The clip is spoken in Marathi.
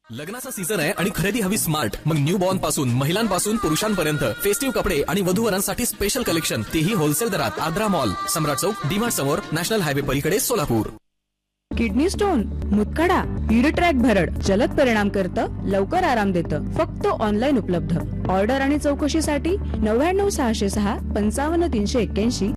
लग्नाचा सीझन आहे आणि खरेदी हवी स्मार्ट. मग न्यू बॉर्न पासून महिलांपासून पुरुषांपर्यंत फेस्टिव्ह कपडे आणि वधूवरांसाठी स्पेशल कलेक्शन, तेही होलसेल दरात. आद्रा मॉल, सम्राट चौक, डीमार्ट समोर, नॅशनल हायवे पलीकडे, Solapur. Kidney stone, मूतखडा, uric track भरड जलद परिणाम करतं, लवकर आराम देतं. फक्त ऑनलाईन उपलब्ध. ऑर्डर आणि चौकशीसाठी 99 606 55 381